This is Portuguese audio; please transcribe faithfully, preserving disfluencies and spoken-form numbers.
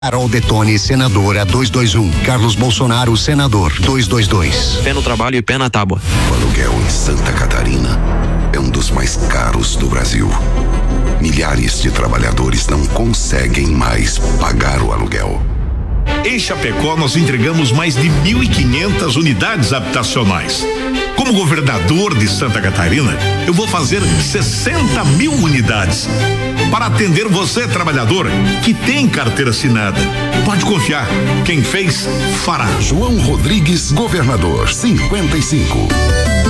Carol Detone, senadora dois dois um. Carlos Bolsonaro, senador dois dois dois. Pé no trabalho e pé na tábua. O aluguel em Santa Catarina é um dos mais caros do Brasil. Milhares de trabalhadores não conseguem mais pagar o aluguel. Em Chapecó, nós entregamos mais de mil e quinhentas unidades habitacionais. Como governador de Santa Catarina, eu vou fazer sessenta mil unidades para atender você, trabalhador, que tem carteira assinada. Pode confiar, quem fez, fará. João Rodrigues, governador, cinquenta e cinco.